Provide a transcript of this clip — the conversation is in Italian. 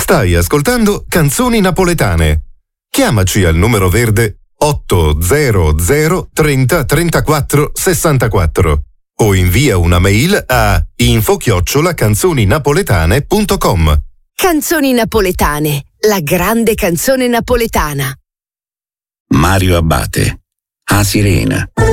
Stai ascoltando Canzoni Napoletane. Chiamaci al numero verde 800 30 34 64 o invia una mail a info@canzoninapoletane.com. Canzoni Napoletane, la grande canzone napoletana. Mario Abbate, A Sirena.